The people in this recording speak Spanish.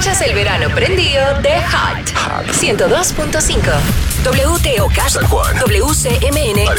Escuchas el verano prendido de Hot 102.5 WTOK San Juan, WCMN